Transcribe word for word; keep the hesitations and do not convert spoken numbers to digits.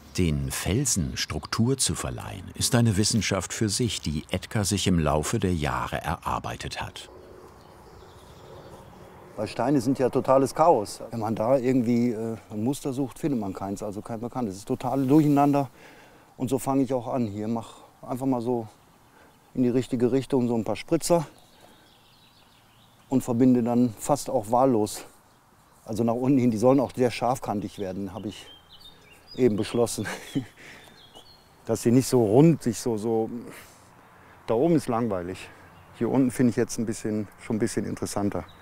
Den Felsen Struktur zu verleihen, ist eine Wissenschaft für sich, die Edgar sich im Laufe der Jahre erarbeitet hat. Weil Steine sind ja totales Chaos. Wenn man da irgendwie äh, ein Muster sucht, findet man keins, also kein Bekanntes. Es ist total durcheinander. Und so fange ich auch an. Hier mach einfach mal so in die richtige Richtung so ein paar Spritzer und verbinde dann fast auch wahllos. Also nach unten hin, die sollen auch sehr scharfkantig werden, habe ich eben beschlossen. Dass sie nicht so rund, sich so, so. Da oben ist langweilig. Hier unten finde ich jetzt ein bisschen, schon ein bisschen interessanter.